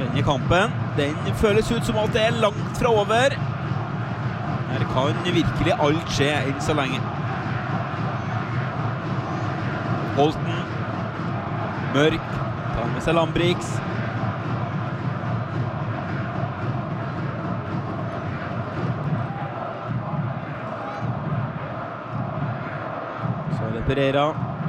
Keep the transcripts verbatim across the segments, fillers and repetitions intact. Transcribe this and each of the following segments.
Denne kampen, den føles ut som at det er langt fra over. Her kan virkelig alt skje enn så lenge. Holten. Mørk. Tar med seg Lambrix. Så er det Pereira.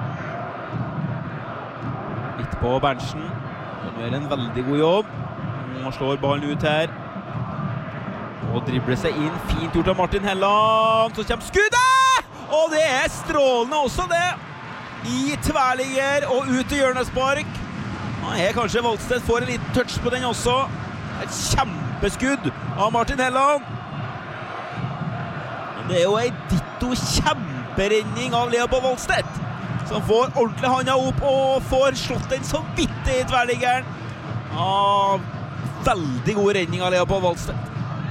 Litt på Berntsen. Han gjør en veldig god jobb. Han slår ballen ut her. Og dribler seg inn. Fint gjort av Martin Helland. Så kommer skuddet! Og det er strålende også det. I tverligger og ut til hjørnespark. Han er kanskje Valstedt får en liten touch på den også. Et kjempeskudd av Martin Helland. Det er jo en ditto kjemperenning av Leopold Valstedt, som får ordentlig handa opp og får slått den så vidt i tverliggeren. Ja, veldig god redning av Leopold Valstedt.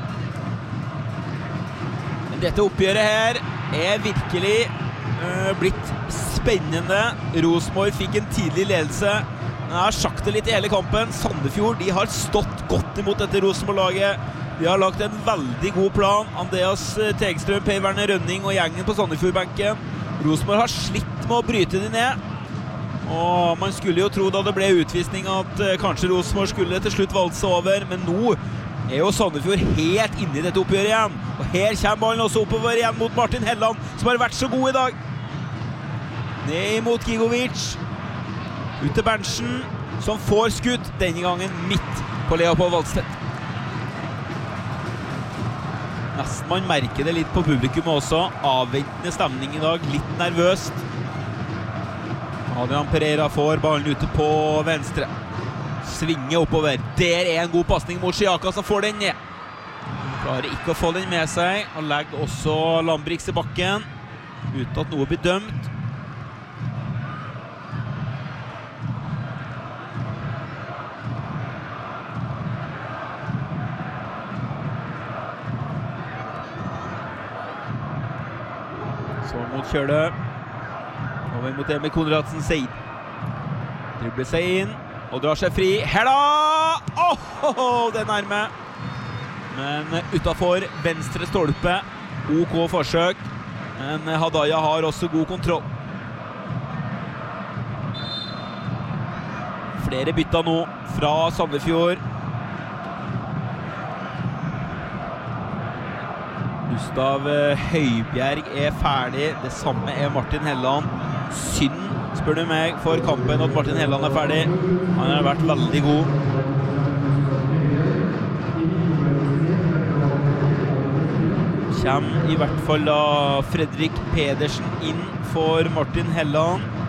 Men dette oppgjøret her er virkelig øh, blitt spennende. Rosenborg fikk en tidlig ledelse. Jeg har sagt det litt i hele kampen. Sandefjord, de har stått godt imot dette Rosenborg-laget. De har lagt en veldig god plan. Andreas Tegstrøm, Per Werner Rønning og gjengen på Sandefjord-benken. Rosenborg har slitt med å bryte de ned. Og man skulle jo tro da det ble utvisning at uh, kanskje Rosenborg skulle til slutt valse over, men nå er jo Sandefjord helt inne i dette oppgjøret igjen. Og her kommer ballen også oppover igjen mot Martin Helland, som har vært så god i dag. Ned mot Gigovic. Ut til Berntsen, som får skutt denne gangen midt på Leopold Valstedt. Nesten man merker det litt på publikum også. Avventende stemning i dag, litt nervøst. Adrian Pereira får ballen ute på venstre. Svinger oppover. Der er en god passning mot Xiaka, som får den ned. Klarer ikke å få den med seg. Han legger også Lambrix i bakken, uten at noe blir dømt. Så mot Kjøle. Over mot Emil Konradsen Seid. Dribler seg inn og drar seg fri. Hella! Åh, oh, oh, det er nærme. Men utenfor venstre stolpe. OK forsøk. Men Hadaya har også god kontroll. Flere bytter nå fra Sandefjord. Gustav Høibjerg er ferdig. Det samme er Martin Helland. Synd, spør du meg, for kampen at Martin Helland er ferdig. Han har vært veldig god. Kommer i hvert fall da Fredrik Pedersen inn for Martin Helland.